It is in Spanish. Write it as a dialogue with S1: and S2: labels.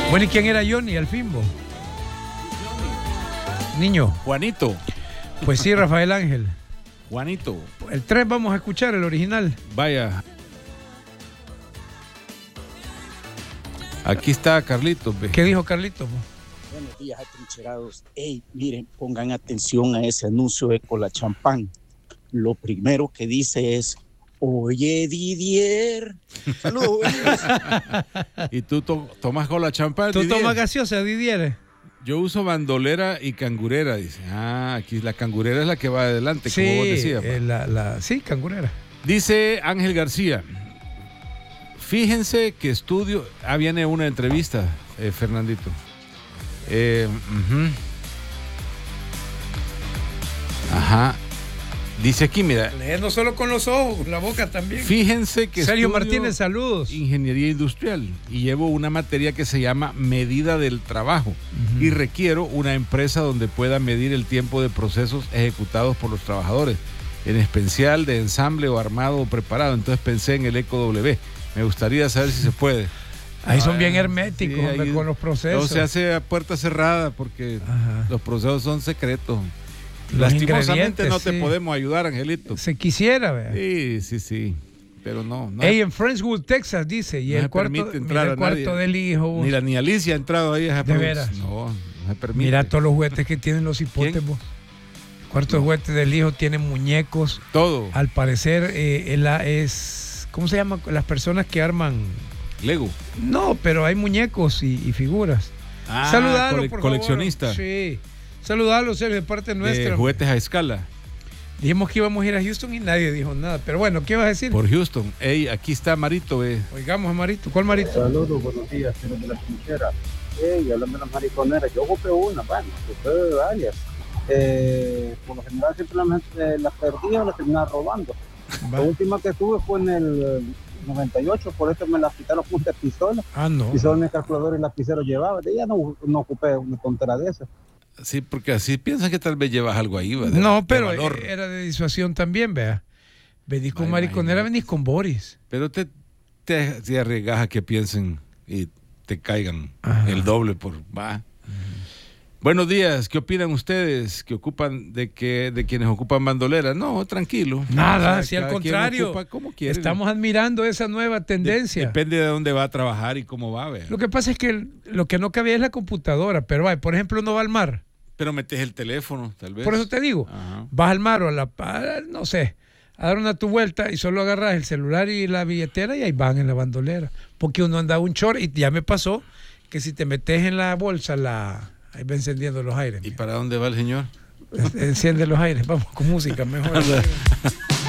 S1: Bueno, ¿y quién era Johnny al fin, vos? Niño.
S2: Juanito.
S1: Pues sí, Rafael Ángel.
S2: Juanito.
S1: El 3 vamos a escuchar, el original.
S2: Vaya. Aquí está Carlitos. Ve.
S1: ¿Qué dijo Carlitos?
S3: Buenos días, atrincherados. Hey, miren, pongan atención a ese anuncio de Cola Champán. Lo primero que dice es: oye, Didier. Saludos.
S2: ¿Y tú tomas Cola Champán?
S1: ¿Tú
S2: Didier?
S1: tomas gaseosa, Didier?
S2: Yo uso bandolera y cangurera, dice. Aquí la cangurera es la que va adelante,
S1: Sí,
S2: como vos decías.
S1: Sí, cangurera.
S2: Dice Ángel García. Fíjense que estudio... viene una entrevista, Fernandito. Ajá. Dice aquí, mira.
S1: Leer no solo con los ojos, la boca también.
S2: Fíjense que
S1: Sergio
S2: estudio
S1: Martínez, saludos.
S2: Ingeniería industrial y llevo una materia que se llama medida del trabajo y requiero una empresa donde pueda medir el tiempo de procesos ejecutados por los trabajadores, en especial de ensamble o armado o preparado. Entonces pensé en el EcoW. Me gustaría saber si se puede.
S1: Ahí son bien herméticos,
S2: sí,
S1: hombre, con los procesos.
S2: No se hace a puerta cerrada porque los procesos son secretos.
S1: Los
S2: Lastimosamente no te
S1: sí.
S2: podemos ayudar, Angelito.
S1: Se quisiera, vea.
S2: Sí. Pero no.
S1: Ey, en Friendswood, Texas, dice. Y
S2: no
S1: el cuarto,
S2: entrar
S1: el cuarto del hijo.
S2: Ni Alicia ha entrado ahí a esa
S1: ¿De veras?
S2: No se permite.
S1: Mira todos los juguetes que tienen los hipotes, vos. Cuarto de juguetes del hijo tiene muñecos.
S2: Todo.
S1: Al parecer, ¿cómo se llama? Las personas que arman
S2: Lego.
S1: No, pero hay muñecos y figuras. Saludalo, por
S2: coleccionista.
S1: favor. Sí. Saludalo, Sergio, de parte nuestra.
S2: De juguetes a escala.
S1: Dijimos que íbamos a ir a Houston y nadie dijo nada. Pero bueno, ¿qué vas a decir?
S2: Por Houston. Ey, aquí está Marito,
S1: Oigamos a Marito. ¿Cuál Marito?
S4: Saludos, buenos días, señor de la trinchera. Hablando de las mariconeras, yo ocupé una, bueno, ocupé varias. Por lo general siempre las perdí o las terminaba robando. La última que tuve fue en el 98, por eso me las quitaron punta de pistola.
S1: No.
S4: Pistones, calculador y lapicero llevaba. De ella no ocupé una tontera de esas.
S2: Sí, porque así piensan que tal vez llevas algo ahí, ¿verdad?
S1: No, pero era de disuasión también, vea. Venís con mariconera, venís con Boris.
S2: Pero te arriesgas a que piensen y te caigan el doble por... Buenos días, ¿qué opinan ustedes que ocupan de quienes ocupan bandolera? No, tranquilo.
S1: Nada,
S2: o sea,
S1: si al contrario,
S2: como quiere.
S1: Estamos admirando esa nueva tendencia.
S2: Depende de dónde va a trabajar y cómo va a ver.
S1: Lo que pasa es que lo que no cabía es la computadora, pero por ejemplo, no va al mar.
S2: Pero metes el teléfono, tal vez.
S1: Por eso te digo, vas al mar o no sé, a dar una tu vuelta y solo agarras el celular y la billetera y ahí van en la bandolera. Porque uno anda un short y ya me pasó que si te metes en la bolsa ahí va encendiendo los aires.
S2: ¿Y para dónde va el señor?
S1: Enciende los aires, vamos con música mejor.